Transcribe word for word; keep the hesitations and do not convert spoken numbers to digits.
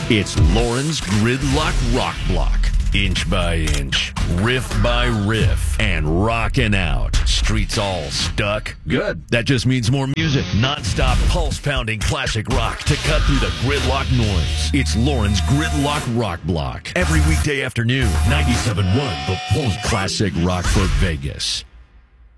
It's Lauren's Gridlock Rock Block. Inch by inch, riff by riff, and rockin' out. Streets all stuck? Good. That just means more music. Non-stop, pulse-pounding classic rock to cut through the gridlock noise. It's Lauren's Gridlock Rock Block. Every weekday afternoon, ninety-seven point one, the Pulse Classic Rock for Vegas.